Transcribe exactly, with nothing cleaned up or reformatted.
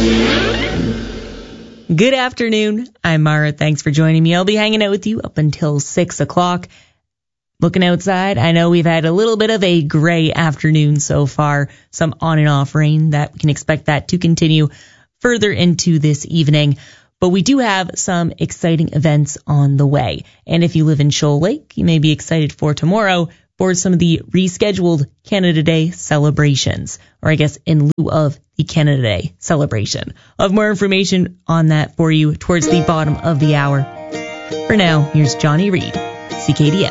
Good afternoon. I'm Mara. Thanks for joining me. I'll be hanging out with you up until six o'clock. Looking outside, I know we've had a little bit of a gray afternoon so far, some on and off rain that we can expect that to continue further into this evening. But we do have some exciting events on the way. And if you live in Shoal Lake, you may be excited for tomorrow for some of the rescheduled Canada Day celebrations, or I guess in lieu of the Canada Day celebration. I'll have more information on that for you towards the bottom of the hour. For now, here's Johnny Reed, C K D M.